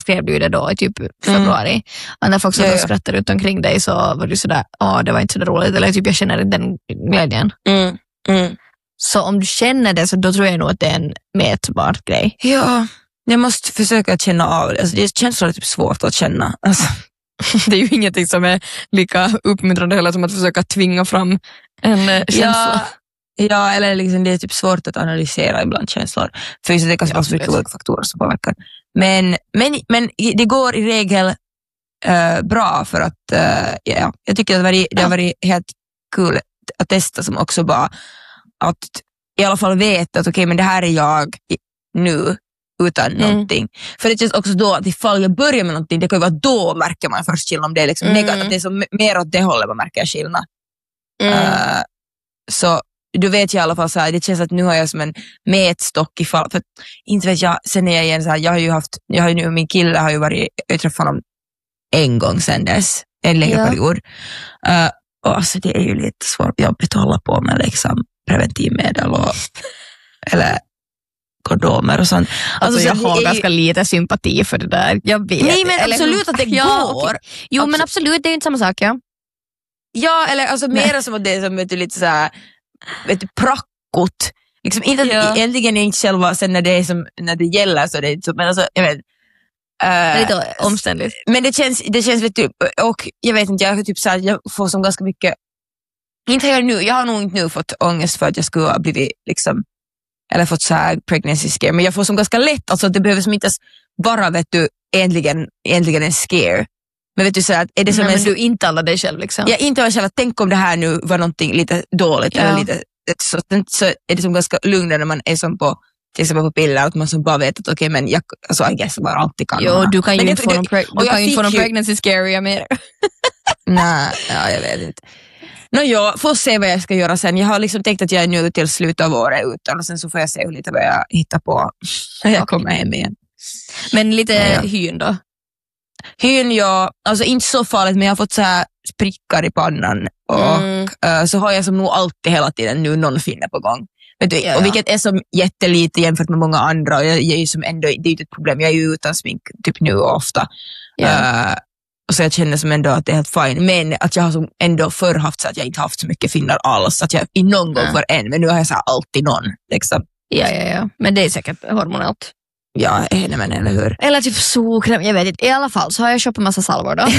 skrev du det då i typ februari. Och när folk så skrattar runt omkring dig så var du sådär, det var inte så roligt. Eller typ jag känner den glädjen. Så om du känner det så då tror jag nog att det är en mätbar grej. Ja, jag måste försöka känna av det. Alltså, det känns så typ svårt att känna. Alltså. Det är ju ingenting som är lika uppmuntrande heller som att försöka tvinga fram en känsla. Ja, eller liksom det är typ svårt att analysera ibland känslor. För just det kan vara så mycket olika faktorer som påverkar. Men det går i regel bra för att jag tycker att det har varit helt kul att testa som också bara att i alla fall veta att okej, men det här är jag nu utan någonting. För det känns också då att ifall jag börjar med någonting, det kan ju vara då märker man först skillnad om det är liksom negativt, att det är så mer åt det hållet man märker skillnad. Så du vet i alla fall så här, det känns att nu har jag som en mätstock ifall, för inte vet jag, sen är jag igen så här, jag har ju nu, min kille har ju varit, jag träffade honom en gång sen dess, en längre period. Och alltså det är ju lite svårt jobbigt att hålla på med liksom preventivmedel och eller kondomer och sånt. Alltså jag har ganska lite sympati för det där. Jag vet. Nej, men absolut att det går. Okay. Jo, men absolut, det är inte samma sak, ja. Ja, eller alltså mer som att det är som vet du, lite så här, vet du, prackot. Liksom inte egentligen inte själva sen när det är som när det gäller så det är så, men alltså jag vet. Det är lite omständigt. Men det känns vet du, och jag vet inte, jag typ så här, jag får som ganska mycket. Inte har jag nu, jag har nog inte nu fått ångest för att jag skulle ha blivit liksom eller fått så här pregnancy scare, men jag får som ganska lätt, alltså att det behöver som inte vara vet du egentligen en scare. Men vet du så att är det som men du intalar dig själv liksom. Jag intalar själv att tänk om det här nu var någonting lite dåligt eller lite så är det som ganska lugnare när man är som på till exempel på piller att man som bara vet att okej, men jag alltså I guess bara alltid kan. Jo, du kan ju inte få någon pregnancy scare mer. Nej, jag vet inte. Jag får se vad jag ska göra sen. Jag har liksom tänkt att jag är nu till slutet av året utan och sen så får jag se lite vad jag hittar på när jag kommer hem igen. Men lite hyn då? Hyn, alltså inte så farligt, men jag har fått så här sprickar i pannan och så har jag som nog alltid hela tiden nu någon finne på gång. Vet du, och vilket är som jättelite jämfört med många andra och jag är ju som ändå, det är inte ett problem, jag är ju utan smink typ nu och ofta. Och så jag känner som ändå att det är helt fine, men att jag har som ändå förr haft så att jag inte haft så mycket finnar alls, att jag i någon gång för en, men nu har jag så här alltid någon liksom. Ja, men det är säkert hormonellt. Ja, men eller hur? Eller typ solkräm, jag vet inte. I alla fall så har jag köpt en massa salvor då.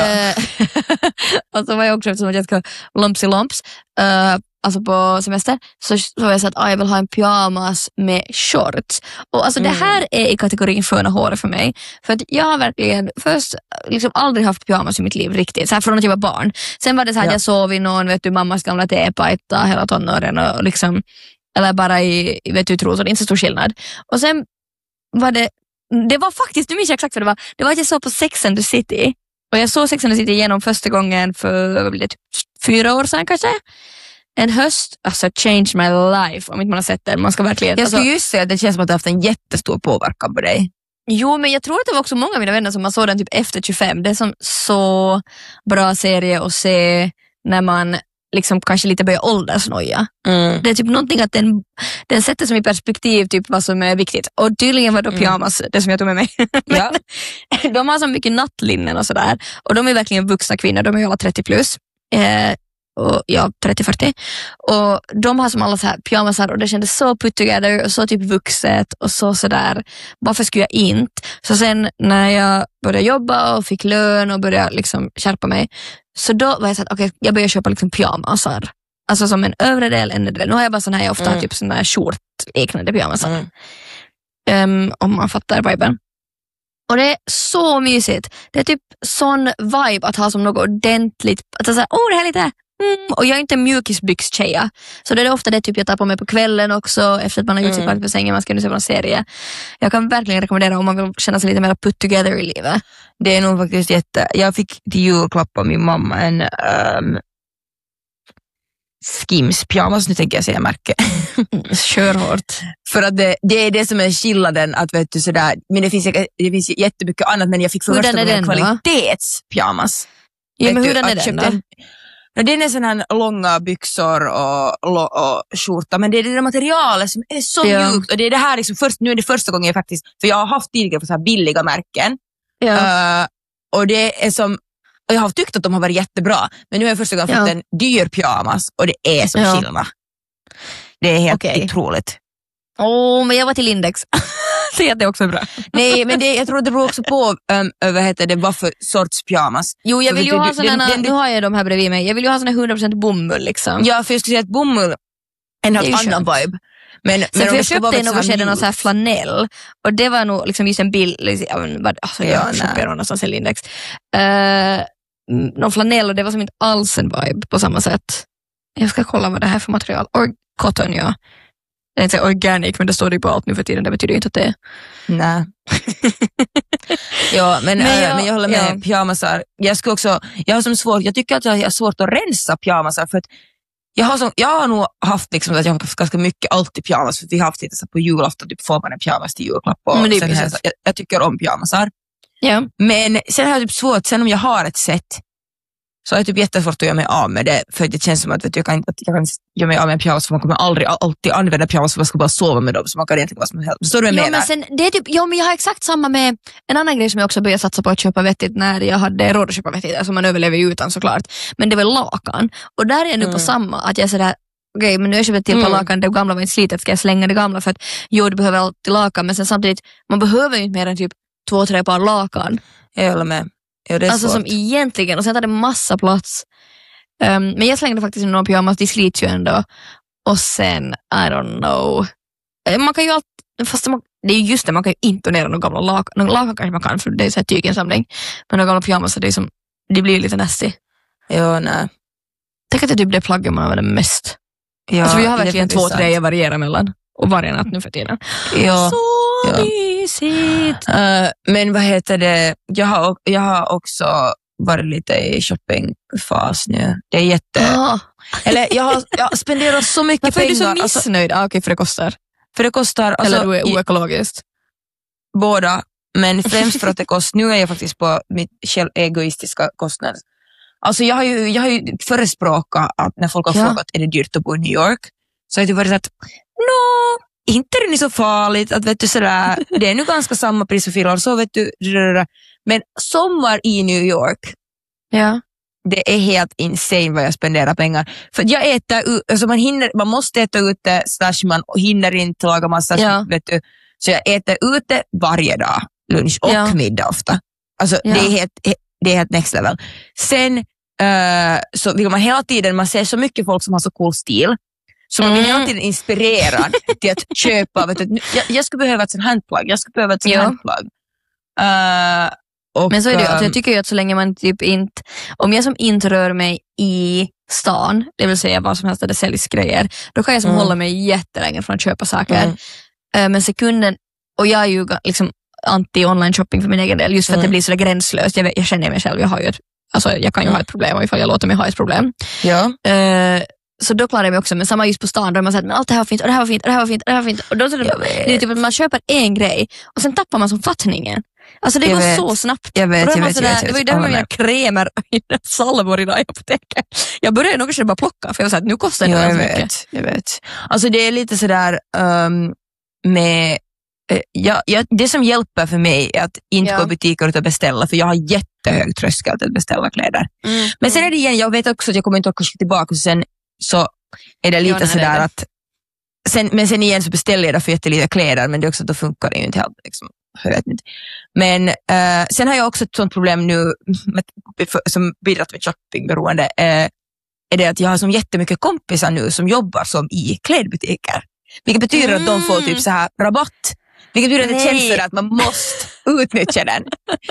Och så var jag också eftersom att jag ska lumps alltså på semester så var jag så att jag vill ha en pyjamas med shorts. Och alltså det här är i kategorin sköna hår för mig. För att jag har verkligen först liksom aldrig haft pyjamas i mitt liv riktigt. Så här från att jag var barn. Sen var det så här att jag sov i någon, vet du, mammas gamla tepajta hela tonåren och liksom, eller bara i, vet du, trosor. Det är inte så stor skillnad. Och sen var det var faktiskt, nu minns jag exakt vad det var att jag såg på Sex and the City. Och jag såg Sex and the City igenom första gången för typ 4 år sedan kanske. En höst, alltså change my life om inte man har sett den. Man ska verkligen... Jag skulle just säga att det känns som att det har haft en jättestor påverkan på dig. Jo, men jag tror att det var också många av mina vänner som man såg den typ efter 25. Det är som så bra serie att se när man liksom kanske lite börjar åldersnoja. Det är typ någonting att den sätter som i perspektiv typ vad som är viktigt. Och tydligen var då pyjamas det som jag tog med mig. Ja. De har så mycket nattlinnen och sådär. Och de är verkligen vuxna kvinnor. De är ju alla 30 plus. Och 30-40 och de har som alla så här pyjamasar och det kändes så put together och så typ vuxet och sådär. Varför skulle jag inte? Så sen när jag började jobba och fick lön och började liksom skärpa mig, så då var jag så att okej, jag började köpa liksom pyjamasar. Alltså som en övre del, en nedre del. Nu har jag bara sån här, jag ofta har typ sån här short-liknande pyjamasar. Om man fattar viben. Och det är så mysigt. Det är typ sån vibe att ha som något ordentligt. Att säga, det här är lite... Och jag är inte en mjukisbyxtjeja. Så det är ofta det typ jag tar på mig på kvällen också. Efter att man har gjort sig på sängen. Man ska nu se på en serie. Jag kan verkligen rekommendera om man vill känna sig lite mer put together i livet. Det är nog faktiskt jag fick till julklapp av min mamma en Skims pyjamas. Nu tänker jag säga märke. Kör hårt. För att det är det som är skillnaden. Att vet du sådär. Men det finns jättemycket annat. Men jag fick för första gången en kvalitetspyjamas. Ja, men hur den är den då? Den är sån här långa byxor och skjorta, men det är det materialet som är så mjukt och det är det här liksom nu är det första gången jag faktiskt, för jag har haft tidigare på så här billiga märken Och det är som, och jag har tyckt att de har varit jättebra, men nu har jag första gången fått en dyr pyjamas och det är som skillnad. Det är helt otroligt. Men jag var till Index. Så det är också bra. Nej, men jag tror att det beror också på vad för sorts pyjamas. Jo, jag vill ju ha sådana, nu har jag de här bredvid mig. Jag vill ju ha sådana 100% bomull liksom. Ja, för jag skulle säga att bomull en helt annan vibe. Men för jag köpte en och någon så här flanell. Och det var nog liksom just en bild. Alltså jag köper någonstans i Index. Någon flanell och det var som inte alls en vibe på samma sätt. Jag ska kolla vad det här är för material. Cotton, ja. Det är inte organic, men det står det på allt nu för tiden. Det betyder inte att det är... Nej. men jag håller med pyjamasar. Jag tycker att jag har svårt att rensa pyjamasar för att jag har nog haft liksom att jag har haft ganska mycket alltid pyjamas för vi har haft lite så på julafton typ får man en pyjamas till julklapp och jag tycker om pyjamasar. Ja. Men sen har jag typ svårt, sen om jag har ett set så är det typ jättesvårt att göra mig av med det för det känns som att jag kan göra mig av med en pyjamas för man kommer aldrig alltid använda pyjamas för man ska bara sova med dem så man kan egentligen vad som helst. Förstår du vad jag menar? Men sen, det är typ, men jag har exakt samma med en annan grej som jag också började satsa på att köpa vettigt när jag hade råd att köpa vettigt, alltså man överlever ju utan såklart, men det var lakan och där är jag nu på samma att jag är sådär okej, men nu har jag köpt ett till på lakan, det gamla var inte slitet, ska jag slänga det gamla för att du behöver alltid lakan, men sen samtidigt man behöver ju inte mer än typ 2-3 par lakan. Jag håller med. Ja, det är alltså svårt. Som egentligen, och sen tar det massa plats. Men jag slängde faktiskt några pyjamas, de slits ju ändå. Och sen, I don't know. Man kan ju alltid, fast det är ju just det, man kan ju inte donera någon gamla lakan. Någon lakan kanske man kan, för det är så här tyginsamling. Men några gamla pyjamas, det blir lite nasty. Ja, nej. Tänk att det är typ det plaggen man använder mest. Ja, alltså vi har verkligen 2-3 jag varierar mellan. Och varje natt nu för tiden. Ja. Så mysigt. Men vad heter det? Jag har också varit lite i shoppingfas nu. Det är Eller jag spenderar så mycket pengar. Varför är du så missnöjd? Okej, för det kostar. För det kostar. Eller du är oekologiskt? Båda. Men främst för att det kostar. Nu är jag faktiskt på mitt egoistiska kostnader. Alltså jag har ju förespråkat att när folk har frågat är det dyrt att bo i New York så har det varit så att inte är det så farligt att vet du sådär, det är nu ganska samma pris för filar så vet du, men sommar i New York det är helt insane vad jag spenderar pengar för jag äter alltså man måste äta ute slash man hinner inte laga massa vet du, så jag äter ute varje dag lunch och middag ofta alltså det är helt next level sen så vill man hela tiden, man ser så mycket folk som har så cool stil så man blir hela tiden inspirerad till att köpa. Vet du, jag skulle behöva ett sånt handplagg. Men så är det alltså, jag tycker ju att så länge man typ inte, om jag som inte rör mig i stan, det vill säga vad som helst där det säljs grejer, då kan jag som hålla mig jättelänge från att köpa saker. Men sekunden, och jag är ju liksom anti-online shopping för min egen del, just för att det blir så gränslöst. Jag känner mig själv, jag kan ju ha ett problem och ifall jag låter mig ha ett problem. Ja. Så då klarar jag mig också, men samma just på stan då har man sagt, men allt det här var fint och det här var fint och det här var fint och det här var fint och då så det är typ att man köper en grej och sen tappar man som fattningen. Alltså det går så snabbt. Jag vet. Det var ju där med mina kremer och salvor idag i apoteket. Jag började nog kanske bara plocka för jag var så att nu kostar det så mycket. Jag vet. Alltså det är lite sådär med det som hjälper för mig är att inte gå i butiker utan beställa för jag har jättehög tröskel att beställa kläder. Men sen är det igen, jag vet också att jag kommer inte att kanske tillbaka och sen så är det lite sådär att men sen igen så beställer jag för jättelite kläder men det är också att då funkar det ju inte helt liksom, jag vet inte. Men sen har jag också ett sånt problem nu som bidrar till shoppingberoende är det att jag har som jättemycket kompisar nu som jobbar som i klädbutiker. Vilket betyder att de får typ så här rabatt. Vilket betyder att det känns för att man måste utnyttja den.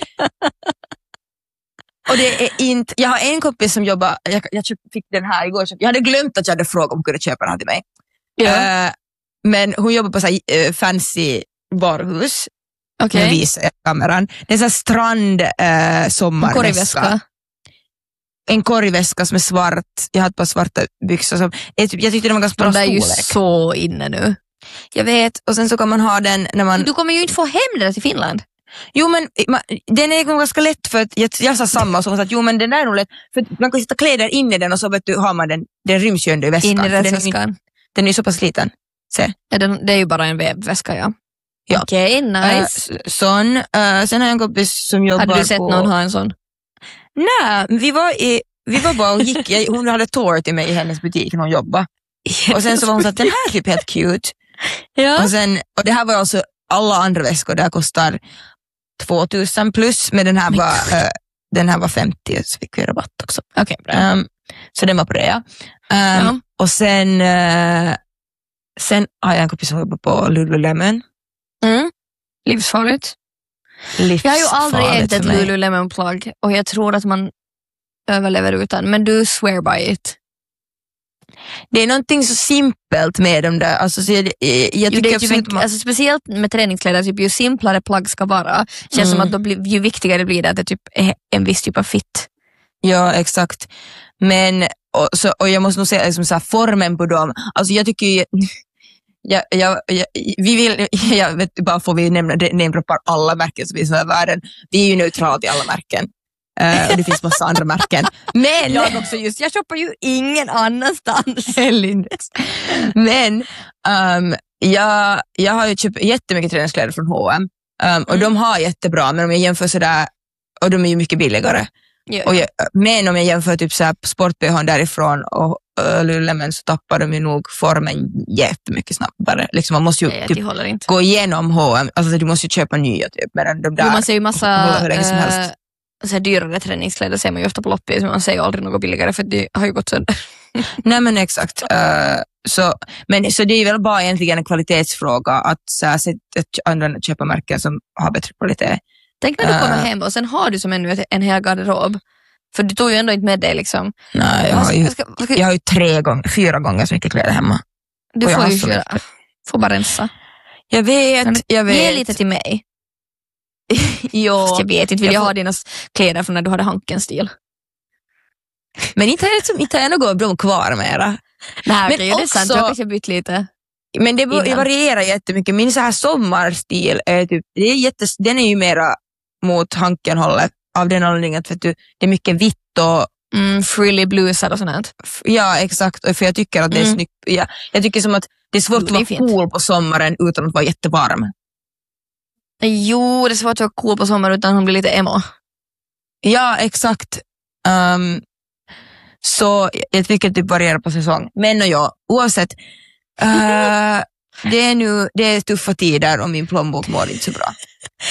Och det är inte, jag har en kompis som jobbar, jag fick den här igår, jag hade glömt att jag hade frågat om hon kunde köpa den här till mig. Men hon jobbar på så här, fancy varuhus. Nu visar jag kameran. Det är så här strand sommarväska. En korgväska som är svart. Jag har ett par svarta byxor som jag tyckte det var ganska bra storlek. Det är ju så inne nu. Jag vet, och sen så kan man ha den när man... Du kommer ju inte få hem den till Finland. Jo men den är ganska lätt för att jag sa samma som att jo men den är nog lätt för man kan sätta kläder in i den och så vet du har man den ryms ju ändå i väskan. In i väskan. Den är ju så pass liten. Se. Ja, det är ju bara en vävväska, ja. Ja. Okej, nice. Sån. Sen har jag en kompis som jobbar på... Hade du sett någon ha en sån? Nej, vi var bara och gick. Hon hade tår till mig i hennes butik när hon jobbade. Och sen så var hon så att den här är typ helt cute. Ja. Och det här var alltså alla andra väskor. Det här kostar 2000 plus, men den här var 50 så fick vi rabatt också. Okej, bra. Så den var på det. Och sen har jag en kompis som jobbar på Lululemon. Livsfarligt. Jag har ju aldrig ägt ett Lululemon-plagg och jag tror att man överlever utan, men du swear by it. Det är någonting så simpelt med dem där. Alltså, så jag tycker typ alltså, speciellt med träningskläder, typ, ju simplare plagg ska vara, känns som att ju viktigare blir det att det typ är en viss typ av fit. Ja, exakt. Men, och jag måste nog säga liksom, så här, formen på dem. Alltså jag tycker ju... Jag vet bara, får vi nämndroppar alla märken som finns i världen. Vi är ju neutrala till alla märken. Och det finns massa andra märken. Men jag shoppar ju ingen annanstans. Men jag har ju köpt jättemycket träningskläder från H&M. Och de har jättebra, men om jag jämför sådär, och de är ju mycket billigare. Ja. Men om jag jämför typ såhär sport-BH därifrån och Lululemon, så tappar de ju nog formen jättemycket snabbare. Liksom man måste ju typ gå igenom H&M. Alltså du måste ju köpa nya typ. Medan de där man ser ju massa så här dyrare träningskläder ser man ju ofta på loppis, men man ser ju aldrig något billigare för det har ju gått sönder. Nej men exakt. Så det är väl bara egentligen en kvalitetsfråga att använda köpa-märken som har bättre kvalitet. Tänk när du kommer hem och sen har du som en hel garderob. För du tog ju ändå inte med dig liksom. Nej, jag har ju 4 gånger så mycket kläder hemma. Du får ju får bara rensa. Jag vet. Ge lite till mig. Jo. Jag vet inte, vill jag ha dina kläder från när du hade Hanken-stil. Men inte är något bra kvar med era. Nej, men det är sant. Jag kanske bytt lite. Men det varierar jättemycket. Min så här sommarstil är typ, den är ju mera mot Hanken-hållet av den anledningen att det är mycket vitt och frilly blusar och sånt. Ja, exakt. För jag tycker att det är snyggt. Ja, jag tycker som att det är svårt att vara cool på sommaren utan att vara jättevarm. Jo, det är svårt att vara cool på sommaren utan att hon blir lite emo. Ja, exakt. Så jag tycker att det varierar på säsong. Men oavsett. Det är tuffa tider och min plånbok mår inte så bra.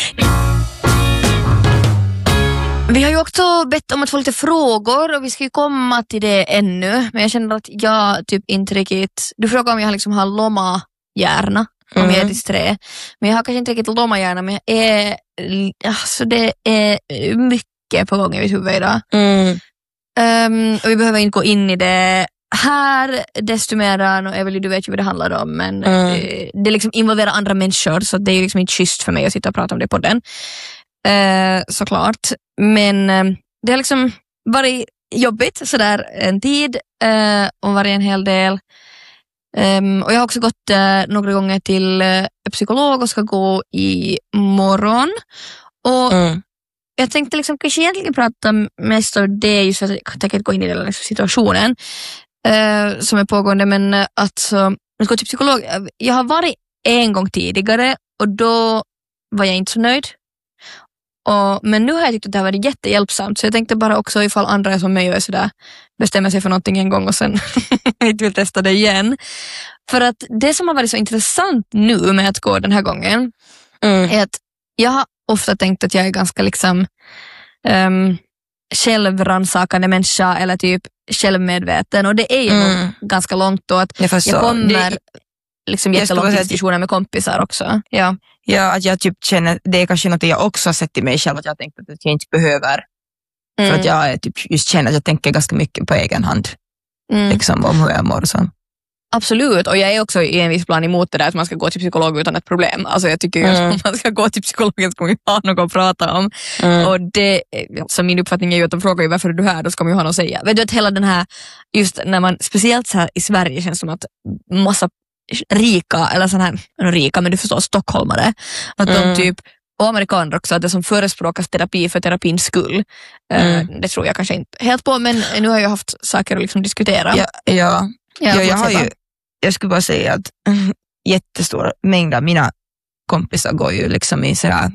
Vi har ju också bett om att få lite frågor och vi ska ju komma till det ännu. Men jag känner att jag typ inte riktigt... Du frågar om jag liksom har loma-hjärna. Om jag är disträ. Men jag har kanske inte riktigt loma-hjärna, men alltså det är mycket på gång i mitt huvud idag. Och vi behöver inte gå in i det här desto mer. Och Evelyn, du vet ju vad det handlar om, men det liksom involverar andra människor, så det är liksom inte schysst för mig att sitta och prata om det på den. Såklart. Men det har liksom varit jobbigt sådär en tid och varit en hel del. Och jag har också gått några gånger till psykolog och ska gå i morgon. Och jag tänkte liksom kanske egentligen prata mest om det, just för att jag tänker inte gå in i den liksom situationen som är pågående, men alltså jag ska gå till psykolog. Jag har varit en gång tidigare och då var jag inte så nöjd. Men nu har jag tyckt att det har varit jättehjälpsamt, så jag tänkte bara också ifall andra som mig är sådär, bestämmer sig för någonting en gång och sen inte vill testa det igen. För att det som har varit så intressant nu med att gå den här gången är att jag har ofta tänkt att jag är ganska liksom självrannsakande människa eller typ självmedveten, och det är ju ganska långt då att jag kommer liksom jättelångt diskussioner med kompisar också. Ja, att jag typ känner, det är kanske något jag också har sett i mig själv, att jag tänkt att jag inte behöver. För att jag typ just känner att jag tänker ganska mycket på egen hand. Liksom om hur jag mår och så. Absolut, och jag är också i en viss plan emot det där att man ska gå till psykolog utan ett problem. Alltså jag tycker ju att om man ska gå till psykologen ska man ju ha något att prata om. Och det, så min uppfattning är ju att de frågar ju varför är du här, då ska man ju ha något att säga. Vet du att hela den här, just när man, speciellt så här i Sverige känns som att massa rika, eller sån här rika, men du förstår, stockholmare, att de typ, och amerikaner också, att det som förespråkas terapi för terapins skull. Det tror jag kanske inte helt på, men nu har jag haft saker att liksom diskutera. Jag skulle bara säga att jättestora mängder av mina kompisar går ju liksom i sådär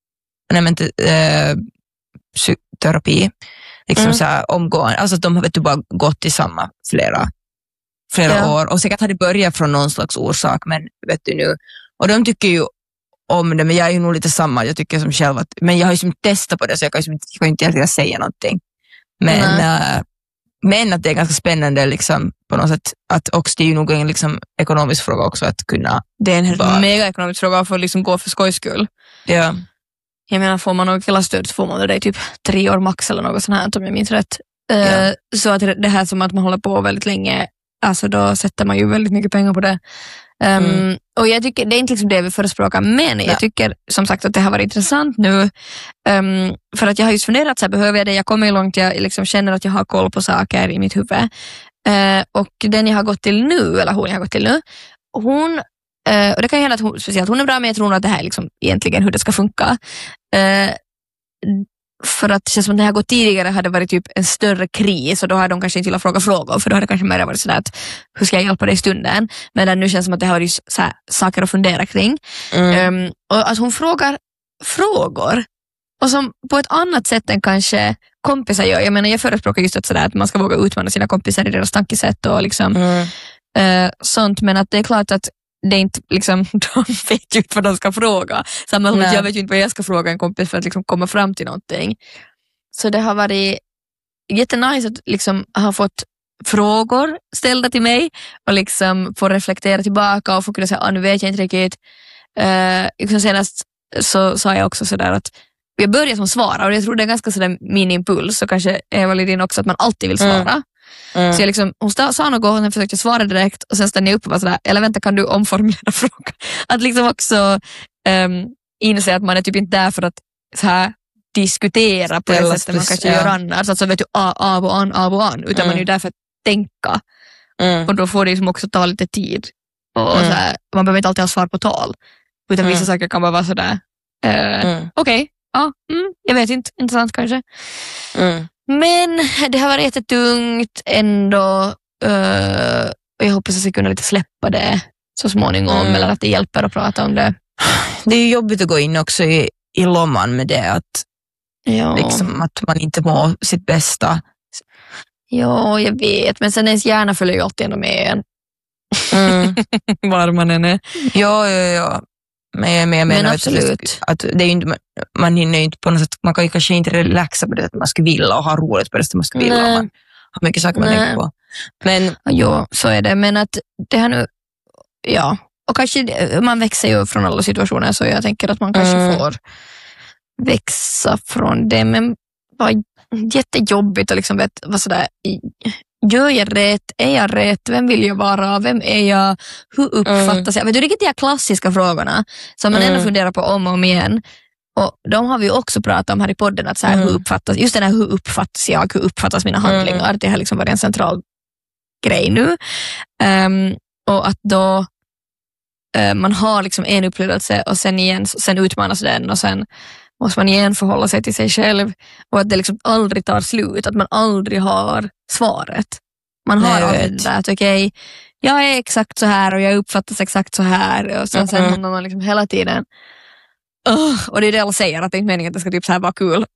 psykoterapi liksom såhär omgående, alltså att de har vet du, bara gått i samma flera år och säkert har det börjat från någon slags orsak, men vet du nu, och de tycker ju om det, men jag är ju nog lite samma, jag tycker som själv att, men jag har ju som testat på det så jag kan ju inte egentligen säga någonting, men att det är ganska spännande liksom på något sätt, att också det är ju nog en liksom ekonomisk fråga också att kunna. Det är en helt mega ekonomisk fråga för att liksom gå för skojs skull. Ja. Jag menar, får man något klasstöd så får man det i typ 3 år max eller något sånt här om jag minns rätt. Så att det här som att man håller på väldigt länge, alltså då sätter man ju väldigt mycket pengar på det. Och jag tycker, det är inte liksom det vi förespråkar, men jag tycker som sagt att det har varit intressant nu, för att jag har just funderat så här, behöver jag det, jag kommer ju långt, jag liksom känner att jag har koll på saker i mitt huvud, och den jag har gått till nu, eller hon jag har gått till nu, hon, och det kan ju hända att hon, speciellt hon är bra, men jag tror nog att det här är liksom egentligen hur det ska funka, för att det känns som att det här gått tidigare hade varit typ en större kris och då hade de kanske inte velat fråga frågor, för då hade det kanske mer varit sådär att hur ska jag hjälpa dig i stunden, men nu känns det som att det har varit så här, saker att fundera kring, och att hon frågar frågor och som på ett annat sätt än kanske kompisar gör. Jag menar, jag förespråkar just att, sådär, att man ska våga utmana sina kompisar i deras tankesätt och liksom sånt, men att det är klart att det är inte liksom, de vet ju inte vad de ska fråga. Samma som jag vet ju inte vad jag ska fråga en kompis för att liksom komma fram till någonting. Så det har varit jättenice att liksom ha fått frågor ställda till mig och liksom få reflektera tillbaka och få kunna säga, nu vet jag inte riktigt. Liksom senast så sa jag också sådär att jag börjar som svara, och jag tror det är ganska sådär min impuls, och kanske Eva Lidin också, att man alltid vill svara. Så jag liksom, hon sa något och sen försökte svara direkt och sen stannade jag upp och var sådär, eller vänta, kan du omformulera frågan? Att liksom också inse att man är typ inte där för att så här diskutera på det sättet man kanske gör annars, alltså vet du, av och an, utan man är ju där för att tänka, och då får det liksom också ta lite tid och så här, man behöver inte alltid ha svar på tal, utan vissa saker kan bara vara sådär okej, jag vet inte, intressant kanske. Men det har varit jättetungt ändå, och jag hoppas att jag kunna lite släppa det så småningom, eller att det hjälper att prata om det. Det är ju jobbigt att gå in också i lomman med det, att, liksom, att man inte mår sitt bästa. Ja, jag vet, men sen ens hjärna följer ju alltid ändå med en. Var man än är. Ja. Men jag menar absolut. Att det är inte, man hinner ju inte på något sätt, man kan ju kanske inte relaxa på det att man ska vilja och ha roligt på det som man ska vilja, och man har mycket saker man tänker på. Men jo, så är det, men att det här nu, och kanske man växer ju från alla situationer, så jag tänker att man kanske får växa från det, men var jättejobbigt och liksom vara sådär, gör jag rätt? Är jag rätt? Vem vill jag vara? Vem är jag? Hur uppfattas jag? Vet du, riktigt de här klassiska frågorna som man ändå funderar på om och om igen. Och de har vi också pratat om här i podden, att så här, hur uppfattas, just den här hur uppfattas jag? Hur uppfattas mina handlingar? Det har liksom varit en central grej nu. Och att då man har liksom en upplevelse och sen utmanas den, och sen måste man igen förhålla sig till sig själv, och att det liksom aldrig tar slut, att man aldrig har svaret. Man har aldrig det där att okej, jag är exakt så här och jag uppfattas exakt så här, och sen hamnar man liksom hela tiden och det är det alla säger, att det är inte meningen att det ska typ så här vara kul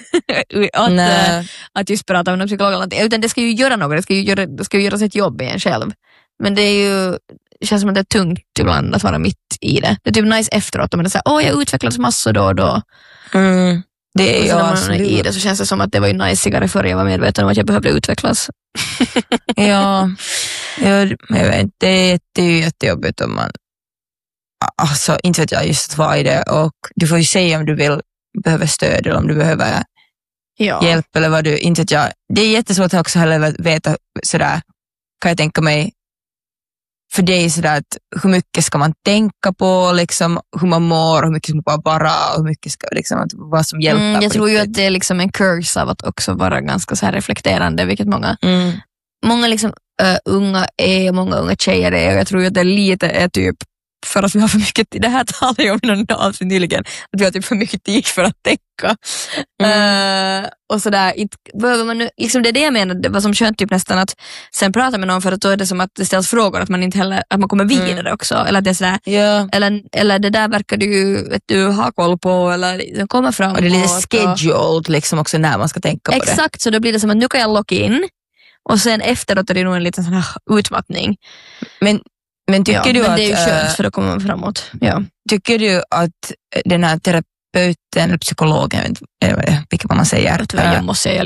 att just prata med psykologer, utan det ska ju göra något, det ska ju göra sitt jobb i en själv, men det är ju, det känns som att det är tungt ibland att vara mitt i det. Det är typ nice efteråt om det säger, jag utvecklades massor då och då. Det är jag när man är i det, så känns det som att det var ju najsigare förr jag var medveten om att jag behövde utvecklas. jag vet, det är ju jättejobbigt om man, alltså inte vet jag, just att vara i det, och du får ju säga om du behöver stöd eller om du behöver hjälp eller vad du, inte vet jag. Det är jättesvårt att också heller veta sådär, kan jag tänka mig, för det är sådär att hur mycket ska man tänka på, liksom, hur man mår, hur mycket ska man bara, hur mycket ska liksom, vad som hjälper. Jag tror ju att det är liksom en curse av att också vara ganska så här reflekterande, vilket många liksom, unga tjejer är, och jag tror ju att det lite är typ för att vi har för mycket tid. Det här talar jag om någon avsnitt nyligen. Att vi har typ för mycket tid för att tänka. Och sådär. Behöver man nu, liksom det är det jag menar. Det var som skönt typ nästan att sen prata med någon, för att då är det som att det ställs frågor, att man inte heller, att man kommer vidare också. Eller att det är sådär, eller det där verkar du ha koll på, eller kommer fram. Och det är lite scheduled liksom också när man ska tänka på det. Exakt, så då blir det som att nu kan jag logga in. Och sen efteråt är det nog en liten sån här utmattning. Men tycker du men att... det är ju skönt, för då kommer man framåt. Ja. Tycker du att den här terapeuten eller psykologen, vilket man säger. Jag måste säga